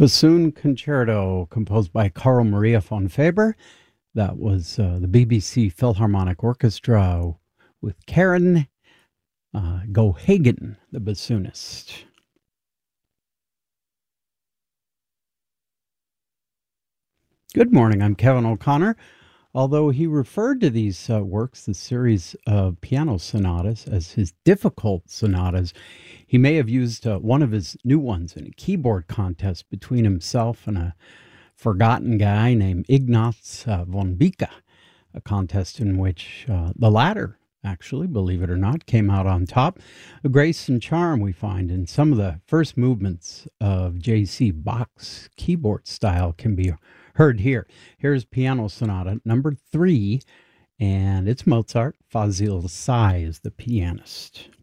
Bassoon Concerto, composed by Carl Maria von Faber. That was the BBC Philharmonic Orchestra with Karen Gohagen, the bassoonist. Good morning, I'm Kevin O'Connor. Although he referred to these works, the series of piano sonatas, as his difficult sonatas, he may have used one of his new ones in a keyboard contest between himself and a forgotten guy named Ignaz von Bicke, a contest in which the latter, actually, believe it or not, came out on top. A grace and charm we find in some of the first movements of J.C. Bach's keyboard style can be heard here. Here's Piano Sonata number 3, and it's Mozart. Fazil Say is the pianist.